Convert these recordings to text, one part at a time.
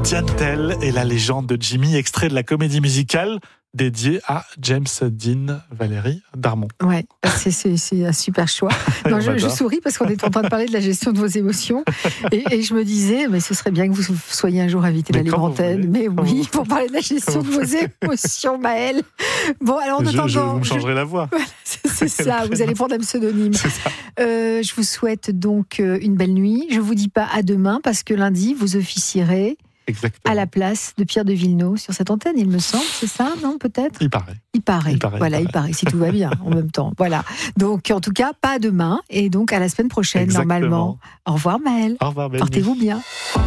Diane Tell et la légende de Jimmy, extrait de la comédie musicale dédiée à James Dean, Valérie Darmon. Ouais, c'est un super choix. Non, je souris parce qu'on est en train de parler de la gestion de vos émotions et je me disais, mais ce serait bien que vous soyez un jour invité à la Libre Antenne. Mais oui, pour parler de la gestion de vos émotions, Maël. Bon, alors en attendant, vous me changerez la voix. C'est ça, vous allez prendre un pseudonyme. Je vous souhaite donc une belle nuit. Je vous dis pas à demain parce que lundi vous officierez. Exactement. À la place de Pierre de Villeneuve sur cette antenne, il me semble, c'est ça, non, peut-être ? Il paraît. Il paraît, si tout va bien en même temps. Voilà. Donc, en tout cas, pas à demain, et donc à la semaine prochaine, exactement. Normalement. Au revoir, Maël. Au revoir, Maël. Portez-vous bien.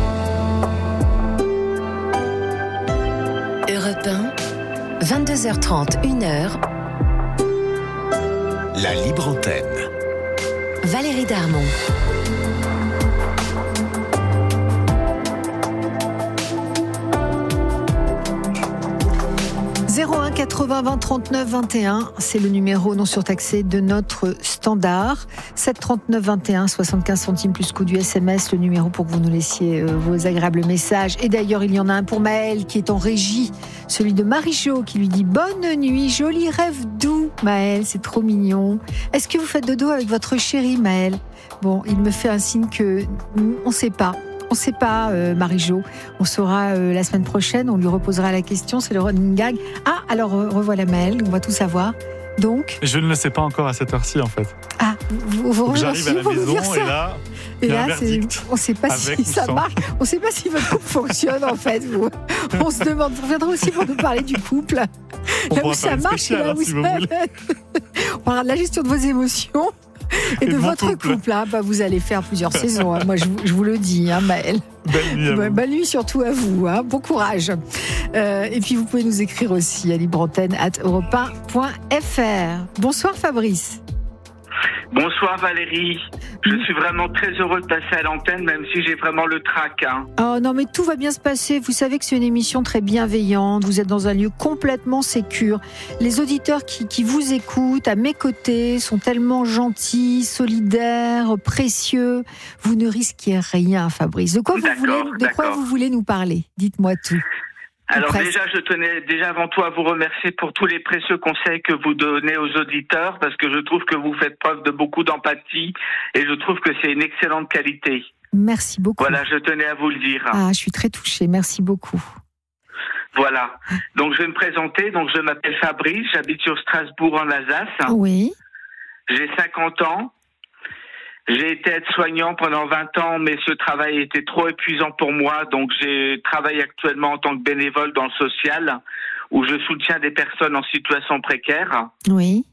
Europe 1, 22h30, 1h. La Libre Antenne. Valérie Darmon. 01 80 20 39 21, c'est le numéro non surtaxé de notre standard. 7 39 21, 75 centimes plus coût du SMS, le numéro pour que vous nous laissiez vos agréables messages. Et d'ailleurs, il y en a un pour Maël qui est en régie, celui de Marie-Jo qui lui dit bonne nuit, joli rêve doux. Maël, c'est trop mignon. Est-ce que vous faites dodo avec votre chéri, Maël ? Bon, il me fait un signe que on ne sait pas. On ne sait pas, Marie-Jo. On saura la semaine prochaine. On lui reposera la question. C'est le running gag. Ah, alors revoilà Maël. On va tout savoir. Donc. Je ne le sais pas encore à cette heure-ci, en fait. Ah, vous j'arrive à la maison et là. Et là, on ne sait pas si ça marche. On ne sait pas si votre couple fonctionne, en fait. On se demande. Vous reviendrez aussi pour nous parler du couple. Là où ça marche, là où ça. On parlera de la gestion de vos émotions. Et de votre couple, hein, vous allez faire plusieurs saisons. Hein. Moi, je vous le dis, hein, Maël. Bonne nuit surtout à vous. Hein. Bon courage. Et puis, vous pouvez nous écrire aussi à libreantenne@europe1.fr. Bonsoir, Fabrice. Bonsoir, Valérie. Je suis vraiment très heureux de passer à l'antenne, même si j'ai vraiment le trac. Hein. Oh non, mais tout va bien se passer. Vous savez que c'est une émission très bienveillante. Vous êtes dans un lieu complètement sécure. Les auditeurs qui vous écoutent à mes côtés sont tellement gentils, solidaires, précieux. Vous ne risquez rien, Fabrice. De quoi vous voulez nous parler ? Dites-moi tout. Alors déjà, je tenais avant tout à vous remercier pour tous les précieux conseils que vous donnez aux auditeurs, parce que je trouve que vous faites preuve de beaucoup d'empathie et je trouve que c'est une excellente qualité. Merci beaucoup. Voilà, je tenais à vous le dire. Ah, je suis très touchée, merci beaucoup. Voilà, donc je vais me présenter, donc je m'appelle Fabrice, j'habite sur Strasbourg en Alsace. Oui. J'ai 50 ans. J'ai été aide-soignant pendant 20 ans, mais ce travail était trop épuisant pour moi. Donc, j'ai travaillé actuellement en tant que bénévole dans le social, où je soutiens des personnes en situation précaire. Oui.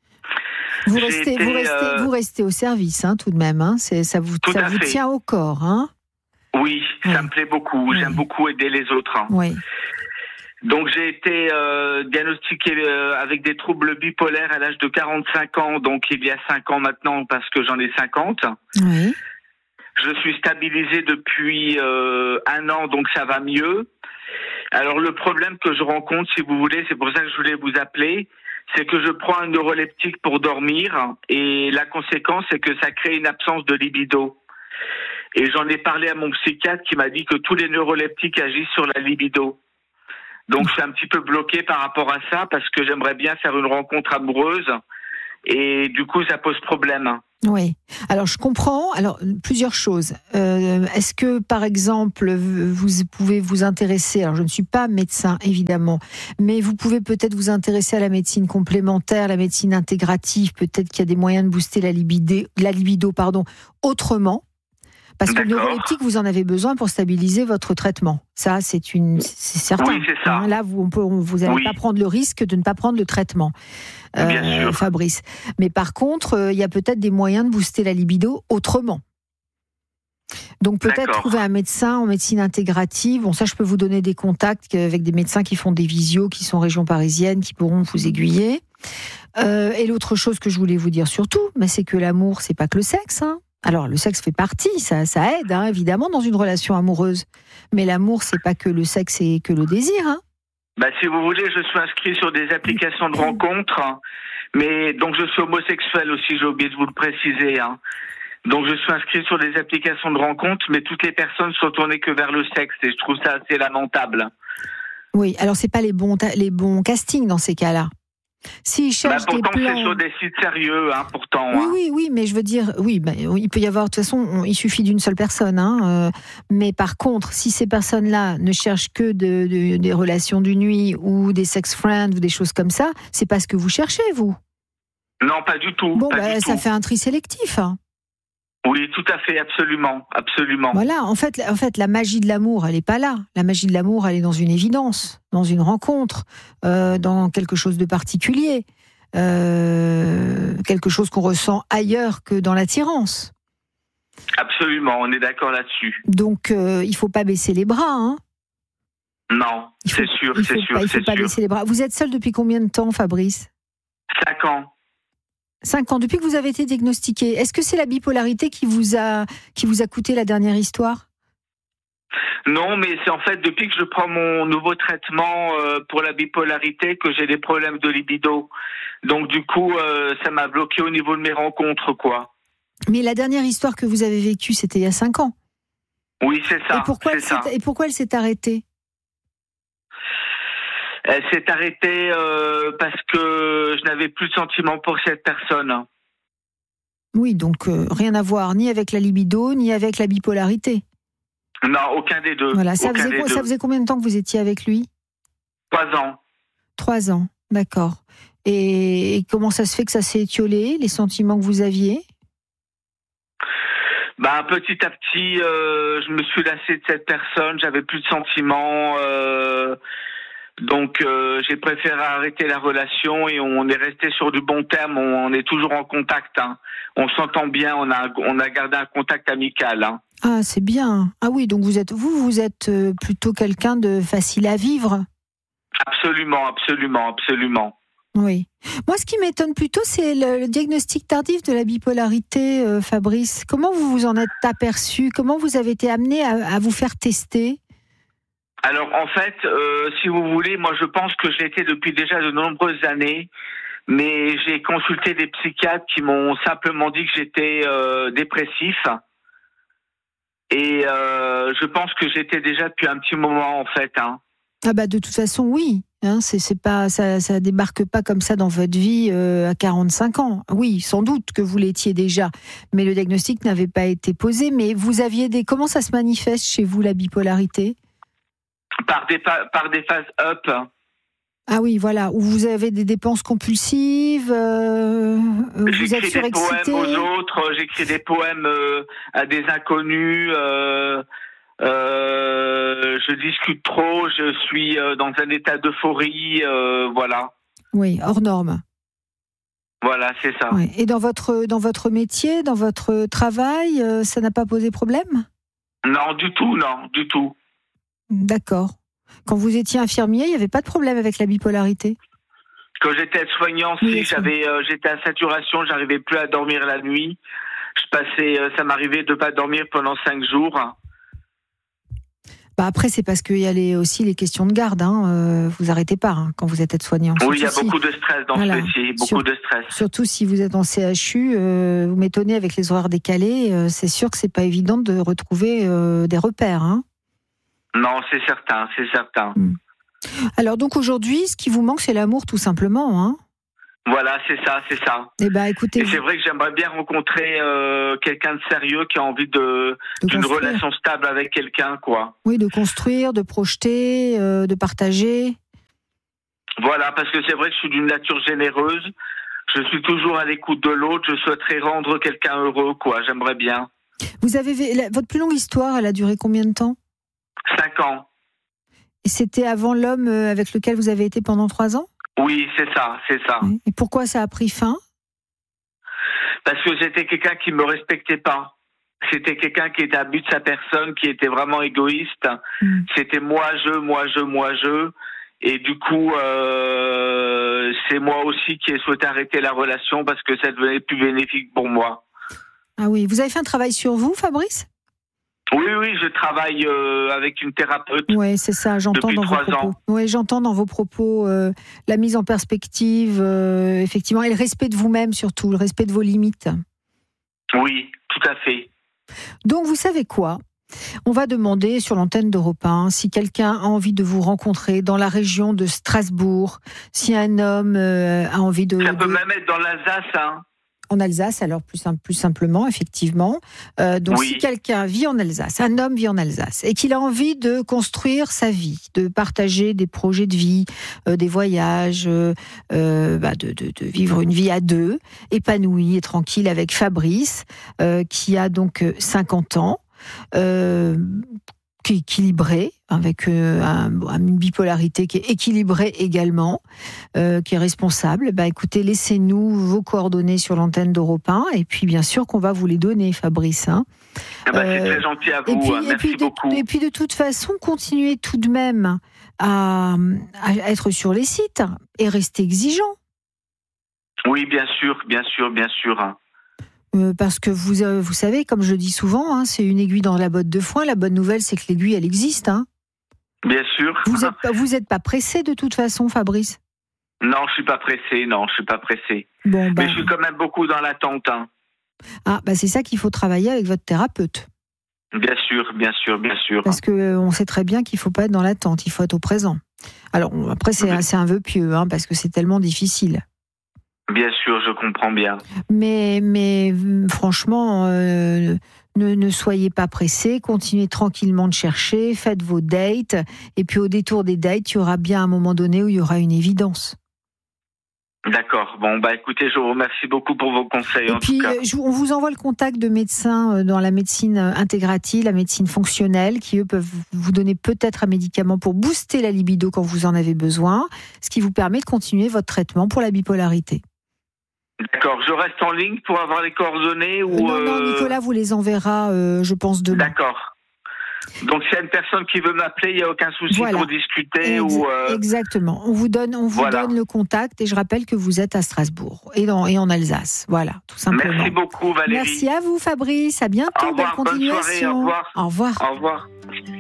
Vous restez au service, hein, tout de même. Hein. Ça vous tient au corps, hein. Oui, ça me plaît beaucoup. Oui. J'aime beaucoup aider les autres. Hein. Oui. Donc j'ai été diagnostiqué avec des troubles bipolaires à l'âge de 45 ans, donc il y a 5 ans maintenant parce que j'en ai 50. Oui. Je suis stabilisé depuis 1 an, donc ça va mieux. Alors le problème que je rencontre, si vous voulez, c'est pour ça que je voulais vous appeler, c'est que je prends un neuroleptique pour dormir et la conséquence c'est que ça crée une absence de libido. Et j'en ai parlé à mon psychiatre qui m'a dit que tous les neuroleptiques agissent sur la libido. Donc je suis un petit peu bloqué par rapport à ça parce que j'aimerais bien faire une rencontre amoureuse et du coup ça pose problème. Oui, alors je comprends. Alors plusieurs choses. Est-ce que par exemple vous pouvez vous intéresser, alors je ne suis pas médecin évidemment, mais vous pouvez peut-être vous intéresser à la médecine complémentaire, la médecine intégrative, peut-être qu'il y a des moyens de booster la libido autrement. Parce que le neuroleptique, vous en avez besoin pour stabiliser votre traitement. Ça, c'est certain. Oui, c'est ça. Hein, là, vous n'allez pas prendre le risque de ne pas prendre le traitement, bien sûr. Fabrice. Mais par contre, il y a peut-être des moyens de booster la libido autrement. Donc peut-être trouver un médecin en médecine intégrative. Bon, ça, je peux vous donner des contacts avec des médecins qui font des visios, qui sont région parisienne, qui pourront vous aiguiller. Et l'autre chose que je voulais vous dire surtout, c'est que l'amour, c'est pas que le sexe, hein. Alors, le sexe fait partie, ça aide, hein, évidemment, dans une relation amoureuse. Mais l'amour, c'est pas que le sexe et que le désir, hein. Si vous voulez, je suis inscrit sur des applications de rencontres, mais donc je suis homosexuel aussi, j'ai oublié de vous le préciser, hein. Donc je suis inscrit sur des applications de rencontres, mais toutes les personnes sont tournées que vers le sexe et je trouve ça assez lamentable. Oui, alors c'est pas les bons castings dans ces cas-là. S'ils cherchent des pourtant, plans... c'est sur des sites sérieux, pourtant. Oui, mais je veux dire, il peut y avoir, de toute façon, il suffit d'une seule personne. Mais par contre, si ces personnes-là ne cherchent que des relations de nuit ou des sex friends ou des choses comme ça, c'est pas ce que vous cherchez, vous. Non, pas du tout. Bon, ça fait un tri sélectif. Oui, tout à fait, absolument. Voilà, en fait, la magie de l'amour, elle n'est pas là. La magie de l'amour, elle est dans une évidence, dans une rencontre, dans quelque chose de particulier, quelque chose qu'on ressent ailleurs que dans l'attirance. Absolument, on est d'accord là-dessus. Donc, il ne faut pas baisser les bras. Non, c'est sûr. Il ne faut pas baisser les bras. Vous êtes seul depuis combien de temps, Fabrice ? 5 ans. 5 ans, depuis que vous avez été diagnostiqué. Est-ce que c'est la bipolarité qui vous a coûté la dernière histoire ? Non, mais c'est en fait depuis que je prends mon nouveau traitement pour la bipolarité que j'ai des problèmes de libido. Donc du coup, ça m'a bloqué au niveau de mes rencontres, quoi. Mais la dernière histoire que vous avez vécue, c'était il y a 5 ans. Oui, c'est ça. Et pourquoi elle s'est arrêtée ? Elle s'est arrêtée parce que je n'avais plus de sentiments pour cette personne. Oui, donc rien à voir ni avec la libido, ni avec la bipolarité. Non, aucun des deux. Voilà, ça faisait combien de temps que vous étiez avec lui ? 3 ans. 3 ans, d'accord. Et comment ça se fait que ça s'est étiolé, les sentiments que vous aviez ? Petit à petit, je me suis lassé de cette personne, j'avais plus de sentiments... Donc j'ai préféré arrêter la relation et on est resté sur du bon terme, on est toujours en contact. On s'entend bien, on a gardé un contact amical. Ah, c'est bien. Ah oui, donc vous êtes plutôt quelqu'un de facile à vivre. Absolument. Oui. Moi, ce qui m'étonne plutôt, c'est le diagnostic tardif de la bipolarité, Fabrice. Comment vous vous en êtes aperçu ? Comment vous avez été amené à vous faire tester ? Alors en fait, si vous voulez, moi je pense que je l'ai été depuis déjà de nombreuses années, mais j'ai consulté des psychiatres qui m'ont simplement dit que j'étais dépressif. Et je pense que j'étais déjà depuis un petit moment en fait. De toute façon oui, c'est pas ça débarque pas comme ça dans votre vie à 45 ans. Oui, sans doute que vous l'étiez déjà, mais le diagnostic n'avait pas été posé. Mais vous aviez comment ça se manifeste chez vous la bipolarité ? Par des phases up. Ah oui, voilà, où vous avez des dépenses compulsives, vous êtes surexcité. J'écris des poèmes aux autres, j'écris des poèmes à des inconnus, je discute trop, je suis dans un état d'euphorie, voilà. Oui, hors norme. Voilà, c'est ça. Oui. Et dans votre métier, dans votre travail, ça n'a pas posé problème ? Non, du tout. D'accord. Quand vous étiez infirmier, il n'y avait pas de problème avec la bipolarité ? Quand j'étais aide-soignant, j'étais à saturation, j'arrivais plus à dormir la nuit. Ça m'arrivait de pas dormir pendant 5 jours. Après, c'est parce qu'il y a aussi les questions de garde. Vous n'arrêtez pas quand vous êtes aide-soignant. Oui, il y a beaucoup de stress dans ce métier, beaucoup de stress. Surtout si vous êtes en CHU, vous m'étonnez avec les horaires décalés. C'est sûr que c'est pas évident de retrouver des repères. Non, c'est certain. Alors donc aujourd'hui, ce qui vous manque, c'est l'amour tout simplement. Voilà, c'est ça. Écoutez, et c'est vrai que j'aimerais bien rencontrer quelqu'un de sérieux qui a envie d'une relation stable avec quelqu'un, quoi. Oui, de construire, de projeter, de partager. Voilà, parce que c'est vrai que je suis d'une nature généreuse. Je suis toujours à l'écoute de l'autre. Je souhaiterais rendre quelqu'un heureux, quoi. J'aimerais bien. Votre plus longue histoire, elle a duré combien de temps ? 5 ans. Et c'était avant l'homme avec lequel vous avez été pendant 3 ans ? Oui, c'est ça. Et pourquoi ça a pris fin ? Parce que c'était quelqu'un qui me respectait pas. C'était quelqu'un qui était à but de sa personne, qui était vraiment égoïste. C'était moi, je. Et du coup, c'est moi aussi qui ai souhaité arrêter la relation parce que ça devenait plus bénéfique pour moi. Ah oui, vous avez fait un travail sur vous, Fabrice ? Oui, je travaille avec une thérapeute. Oui, c'est ça, j'entends depuis dans 3 vos propos. ans. Oui, j'entends dans vos propos la mise en perspective, effectivement, et le respect de vous-même surtout, le respect de vos limites. Oui, tout à fait. Donc, vous savez quoi ? On va demander sur l'antenne d'Europe 1 si quelqu'un a envie de vous rencontrer dans la région de Strasbourg, si un homme a envie de... Ça peut même être dans l'Alsace, hein. En Alsace, alors plus simplement, effectivement. Donc, Oui. si quelqu'un vit en Alsace, un homme vit en Alsace, et qu'il a envie de construire sa vie, de partager des projets de vie, des voyages, de vivre une vie à deux, épanouie et tranquille avec Fabrice, qui a donc 50 ans, qui est équilibré, avec une bipolarité qui est équilibrée également, qui est responsable. Écoutez, laissez-nous vos coordonnées sur l'antenne d'Europe 1, et puis bien sûr qu'on va vous les donner, Fabrice. Hein. C'est très gentil à vous, merci beaucoup. Et puis de toute façon, continuez tout de même à être sur les sites et rester exigeant. Oui, bien sûr. Parce que vous savez, comme je dis souvent, hein, c'est une aiguille dans la botte de foin. La bonne nouvelle, c'est que l'aiguille, elle existe. Hein. Bien sûr. Vous êtes pas pressé de toute façon, Fabrice ? Non, je suis pas pressé. Bon, mais je suis quand même beaucoup dans l'attente. Hein. Ah, c'est ça qu'il faut travailler avec votre thérapeute. Bien sûr. Parce que on sait très bien qu'il faut pas être dans l'attente, il faut être au présent. Alors après, c'est un vœu pieux, hein, parce que c'est tellement difficile. Bien sûr, je comprends bien. Mais franchement, ne soyez pas pressés, continuez tranquillement de chercher, faites vos dates, et puis au détour des dates, il y aura bien un moment donné où il y aura une évidence. D'accord. Bon, écoutez, je vous remercie beaucoup pour vos conseils. Et puis, on vous envoie le contact de médecins dans la médecine intégrative, la médecine fonctionnelle, qui eux peuvent vous donner peut-être un médicament pour booster la libido quand vous en avez besoin, ce qui vous permet de continuer votre traitement pour la bipolarité. D'accord, je reste en ligne pour avoir les coordonnées ou... Non, Nicolas vous les enverra, je pense, demain. D'accord. Donc s'il y a une personne qui veut m'appeler, il n'y a aucun souci pour discuter Exactement. On vous donne le contact, et je rappelle que vous êtes à Strasbourg et en Alsace. Voilà, tout simplement. Merci beaucoup, Valérie. Merci à vous, Fabrice. À bientôt. Au revoir, Belle continuation. bonne soirée. Au revoir. Au revoir. Au revoir.